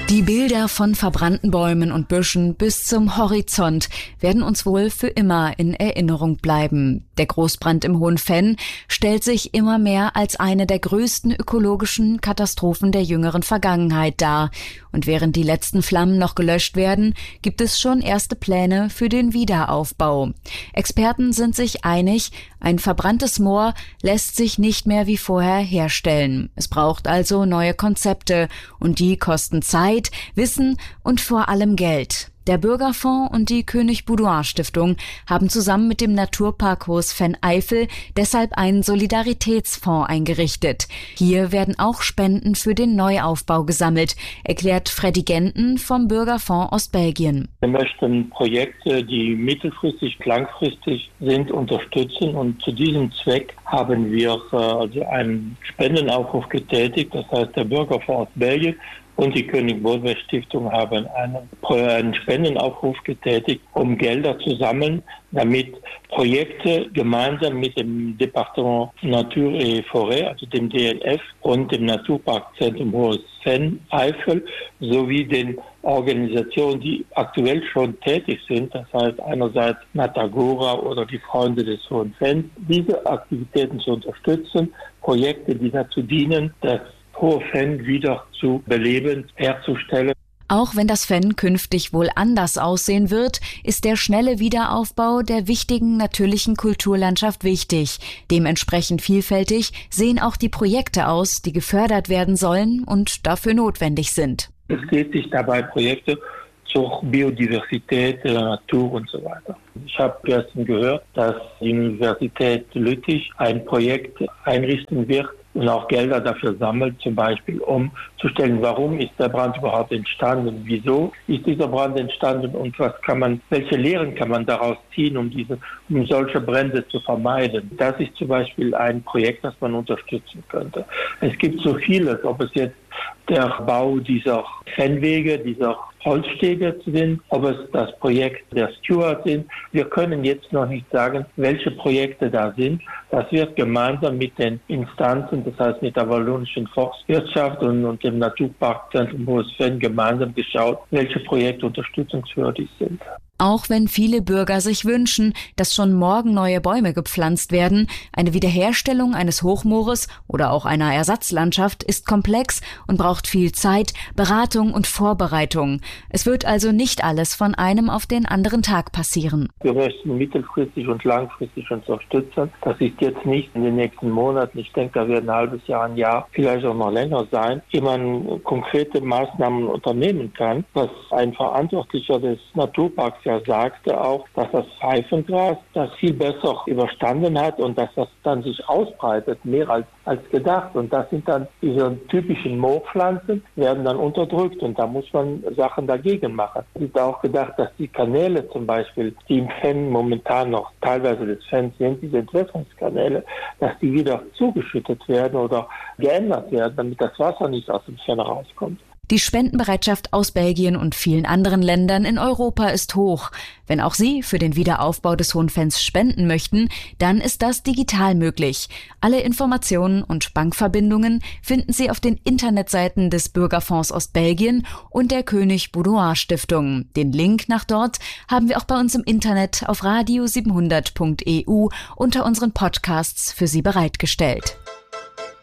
Die Bilder von verbrannten Bäumen und Büschen bis zum Horizont werden uns wohl für immer in Erinnerung bleiben. Der Großbrand im Hohen Venn stellt sich immer mehr als eine der größten ökologischen Katastrophen der jüngeren Vergangenheit dar. Und während die letzten Flammen noch gelöscht werden, gibt es schon erste Pläne für den Wiederaufbau. Experten sind sich einig, ein verbranntes Moor lässt sich nicht mehr wie vorher herstellen. Es braucht also neue Konzepte und die kosten Zeit, Wissen und vor allem Geld. Der Bürgerfonds und die König-Baudouin-Stiftung haben zusammen mit dem Naturpark Hohes Venn-Eifel deshalb einen Solidaritätsfonds eingerichtet. Hier werden auch Spenden für den Neuaufbau gesammelt, erklärt Freddy Genten vom Bürgerfonds Ostbelgien. Wir möchten Projekte, die mittelfristig, langfristig sind, unterstützen, und zu diesem Zweck haben wir also einen Spendenaufruf getätigt. Das heißt, der Bürgerfonds Ostbelgien und die König-Baudouin-Stiftung haben einen Spendenaufruf getätigt, um Gelder zu sammeln, damit Projekte gemeinsam mit dem Departement Nature et Forêt, also dem DNF, und dem Naturparkzentrum Hohes Venn-Eifel sowie den Organisationen, die aktuell schon tätig sind, das heißt einerseits Natagora oder die Freunde des Hohen Venn, diese Aktivitäten zu unterstützen, Projekte, die dazu dienen, das Hohe Venn wieder zu beleben, herzustellen. Auch wenn das Venn künftig wohl anders aussehen wird, ist der schnelle Wiederaufbau der wichtigen natürlichen Kulturlandschaft wichtig. Dementsprechend vielfältig sehen auch die Projekte aus, die gefördert werden sollen und dafür notwendig sind. Es geht sich dabei Projekte zur Biodiversität, der Natur und so weiter. Ich habe gestern gehört, dass die Universität Lüttich ein Projekt einrichten wird und auch Gelder dafür sammelt, zum Beispiel um zu stellen, warum ist der Brand überhaupt entstanden, wieso ist dieser Brand entstanden und welche Lehren kann man daraus ziehen, um solche Brände zu vermeiden. Das ist zum Beispiel ein Projekt, das man unterstützen könnte. Es gibt so vieles, ob es jetzt der Bau dieser Rennwege, dieser Holzstege sind, ob es das Projekt der Steward sind. Wir können jetzt noch nicht sagen, welche Projekte da sind. Das wird gemeinsam mit den Instanzen, das heißt mit der wallonischen Forstwirtschaft und dem Naturparkzentrum Hohes Venn gemeinsam geschaut, welche Projekte unterstützungswürdig sind. Auch wenn viele Bürger sich wünschen, dass schon morgen neue Bäume gepflanzt werden, eine Wiederherstellung eines Hochmoores oder auch einer Ersatzlandschaft ist komplex und braucht viel Zeit, Beratung und Vorbereitung. Es wird also nicht alles von einem auf den anderen Tag passieren. Wir möchten mittelfristig und langfristig unterstützen. Das ist jetzt nicht in den nächsten Monaten. Ich denke, da wird ein halbes Jahr, ein Jahr, vielleicht auch noch länger sein, ehe man konkrete Maßnahmen unternehmen kann. Was ein Verantwortlicher des Naturparks sagte auch, dass das Pfeifengras das viel besser überstanden hat und dass das dann sich ausbreitet, mehr als gedacht. Und das sind dann diese typischen Moorpflanzen, werden dann unterdrückt und da muss man Sachen dagegen machen. Es ist auch gedacht, dass die Kanäle zum Beispiel, die im Venn momentan noch teilweise des Venn sind, diese Entwässerungskanäle, dass die wieder zugeschüttet werden oder geändert werden, damit das Wasser nicht aus dem Venn rauskommt. Die Spendenbereitschaft aus Belgien und vielen anderen Ländern in Europa ist hoch. Wenn auch Sie für den Wiederaufbau des Hohen Venns spenden möchten, dann ist das digital möglich. Alle Informationen und Bankverbindungen finden Sie auf den Internetseiten des Bürgerfonds Ostbelgien und der König-Baudouin-Stiftung. Den Link nach dort haben wir auch bei uns im Internet auf radio700.eu unter unseren Podcasts für Sie bereitgestellt.